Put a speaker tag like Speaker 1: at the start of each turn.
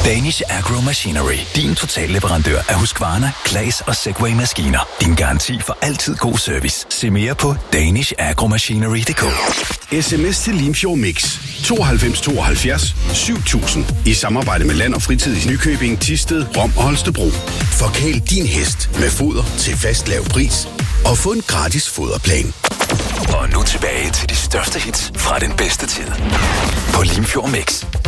Speaker 1: Danish Agro Machinery. Din totalleverandør af Husqvarna, Claas og Segway-maskiner. Din garanti for altid god service. Se mere på danishagromachinery.dk.
Speaker 2: SMS til Limfjord Mix 92 72 7000 i samarbejde med Land og Fritid i Nykøbing, Thisted, Rom og Holstebro. Forkæl din hest med foder til fast lav pris og få en gratis foderplan.
Speaker 1: Og nu tilbage til de største hits fra den bedste tid på Limfjord Mix.